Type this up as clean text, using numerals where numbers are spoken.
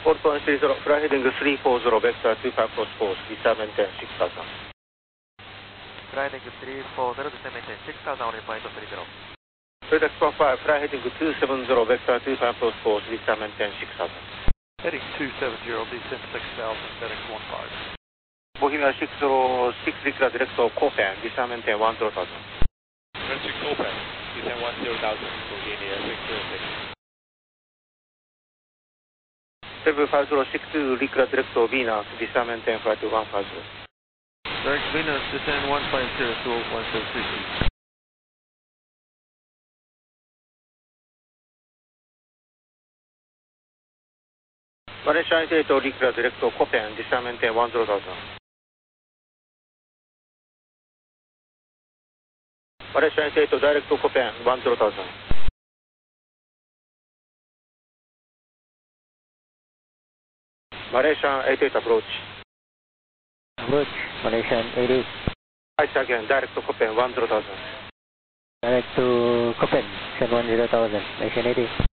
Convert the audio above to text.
4130, fly heading 340, vector 25 cross course, descend maintain 6000. Fly heading 340, descend maintain 6000 on point 30. FedEx 15, fly heading 270, vector 25 cross course, descend maintain 6000. Heading 270, descend 6000, FedEx 15. Bohemia 606, declare direct to Copen, descend maintain 10,000. Direct to Copen, descend 10,000, Bohemia 606. 7506, declare direct to Venus, descend maintain flight 150. Direct Venus, descend 150 to 1033. Malaysia 88, declare direct to Copen, descend maintain 10,000. Malaysia 88, direct to Copen, 10,000. Malaysia 88 approach. Approach, Malaysian 88. Ice again, direct to Copen, 10,000. Direct to Copen, send 10,000, Malaysian 88.